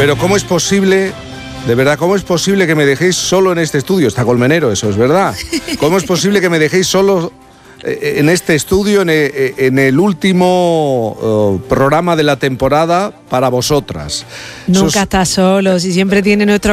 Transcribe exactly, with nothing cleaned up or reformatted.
Pero ¿cómo es posible, de verdad, cómo es posible que me dejéis solo en este estudio? Está Colmenero, eso es verdad. ¿Cómo es posible que me dejéis solo en este estudio, en el, en el último uh, programa de la temporada para vosotras? Nunca Sos... estás solo, si siempre tiene nuestro